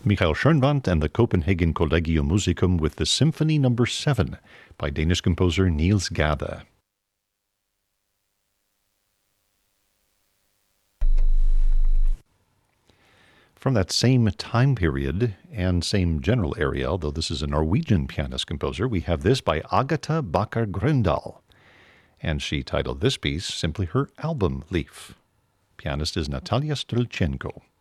Michael Schoenwandt and the Copenhagen Collegium Musicum with the Symphony No. 7 by Danish composer Niels Gade. From that same time period and same general area, although this is a Norwegian pianist-composer, we have this by Agatha Bakker Grøndahl. And she titled this piece simply her album Leaf. Pianist is Natalia Strelchenko.